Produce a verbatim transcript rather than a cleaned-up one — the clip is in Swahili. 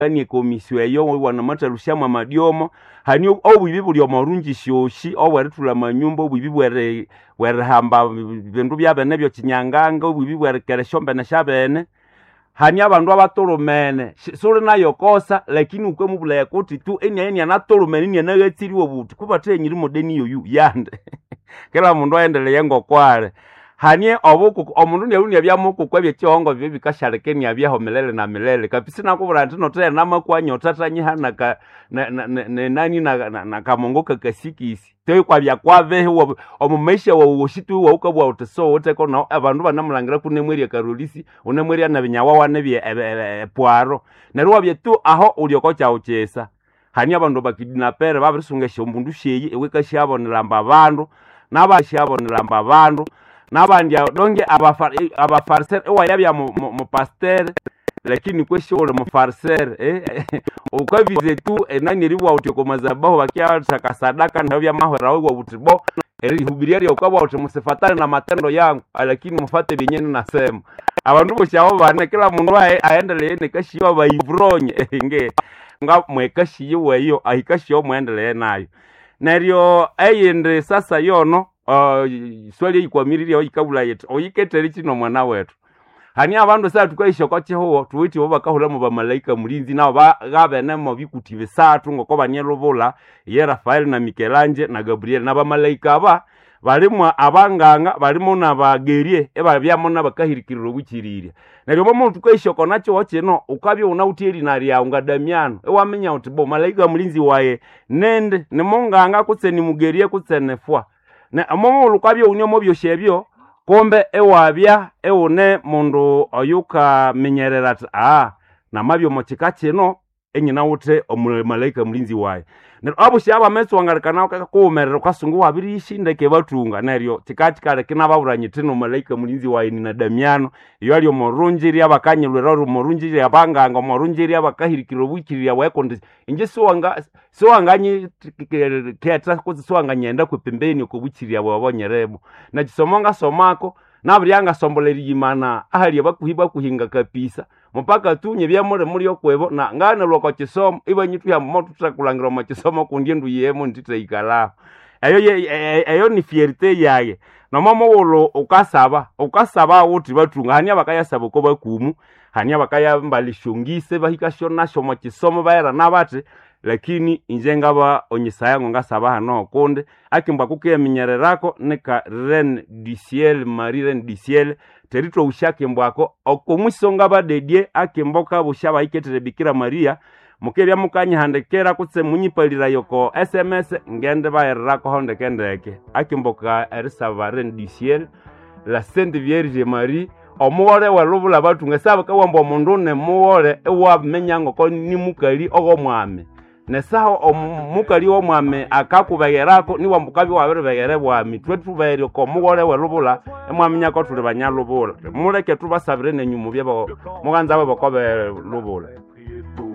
kani komisio eyo wana matarushamwa madiomo hani obubibi buli omorungi shoshi oweretula manyumba obubibi bwere were hamba bintu byabene byo kinyanganga obubibi bwere kereshombe na shabene hani abantu abatolomene suri nayo kosa lakini ukwe mubula yakuti tu enya enya natolomene nya nagatsiri obuti kubate nyiri modeni yoyu yande kila mundu aendeleye ngokwale hani obuku omundu nyaruni yabyamuku kwebye cyongo byo bikasharekeni yabyaho milele na milele kapisi nakubura ntino tete namakwanyo tatanyi hana ka na, na, na, nani na, na, na kamongoka kasikisi teyo kwa bya kwave ho omumesha wa woshitu wa ukabwa uteso uteko na abantu banamulangira kunemweri karolisi unemweri na binyawa wane bye poaro nerwa byetu aho ulioko cyawo cyesa hani abantu bakidinapere babirisungesha ombundu sheye eweka shabonera mba abantu nabashabonera mba abantu nabandi donge abafar abafarser ewa yabya mu, mu, mu pasteur lakini kwesho ole mu farser eh ukavize tu enani riwa utiko mazabaho bakia sakasadaka ndabya mahora wa utibo eri hubiriari ukabwa utimusifatane na matendo yangu lakini mufate binyene na sema abantu boshaho bane kila mundu aendelee nekashiwa bayivronye nge nga mwekashi yeyo ahikashiyo muendelee nayo neryo ayende sasa yono Uh, swali ikwamiriri oyikabula yetu oyiketeri kino mwana wetu hani abantu sa tukaisha kwache ho tuwiti bo bakahula mu bamalaika mulinzi nabo bagabene mo bikuti besatu ngoko banyelobola ye Rafael na Michelangelo na Gabriel na bamalaika aba balimwa abanganga balimo nabagerie ebabyamo nabakahirikiriro bukirire neryo bomo tukaisha konacho wakino ukabye unautiri nari ya unga Damiano ewamenya uti bo malaika mulinzi waye nende nemonganga kutseni mugerie kutsenefwa na amomo lukabyo unyomo byoshebyo kombe ewabya eune mundu oyuka menyerera ah na mabyo mochika kino enyina ute omulaika mulinzi waye ne abo shaba meso wangalikana kumerera kwasungu wabiri ishindeke batunga neryo tikati kale kinababuranye tino malaika mulinzi waye ni na Damiano iyo ali omorunjiri abakanyelwera omorunjiri abanganga omorunjiri abakahirikiro bukirira wekonde inje so wanga so wanganyi keta kuzi so wanganyenda kwepembeni ko bukirira babonyeremo na kisomonga somako naburyanga somboleri yimana ahali abakuhiba kuhinga kapisa mpaka tunye byamore muri yokwebo na ngana loko kisomo ibanyitu ya moto tutakulangira mu kisomo kundi ndu yemo ntite ikala ayo ayo ni fierté yaye no mama wolo ukasaba ukasaba uti batunga hanya bakayasaba ko bakumu hanya bakaya mbalishungise bahikashona shomo kisomo bayera nabate lakini injenga ba onyisayango ngasaba hano konde akimbwa kuke minyererako neka ren du ciel Marie ren du ciel terito ushake mbwako okomusonga badedie akimboka bushaba iketere Bikira Maria mukebya mukanye handekera kutse munyipalira yoko S M S ngende bayerako honde kendeke akimboka erisaba ren du ciel la Sainte Vierge Marie omuwole walubula batu ngesaba kawambo mundu ne muwole ewa menyango ko ni mukali ogo mwame nesaho omukali wo mwame akakubegerako ni wambukabi wabere begere bwami twetu bayero ko mugole walubula emwaminya ko tuli banyalubula muleke tubasabire nenyumu byabo muganza babo ko be lubula